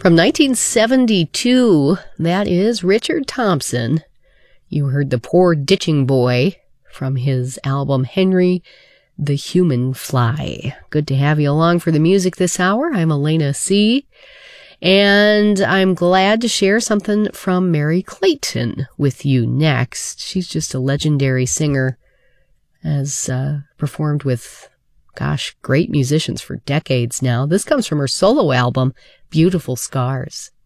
From 1972, that is Richard Thompson. You heard The Poor Ditching Boy from his album Henry the Human Fly. Good to have you along for the music this hour. I'm Elena C., and I'm glad to share something from Merry Clayton with you next. She's just a legendary singer, has performed with, great musicians for decades now. This comes from her solo album, Beautiful Scars.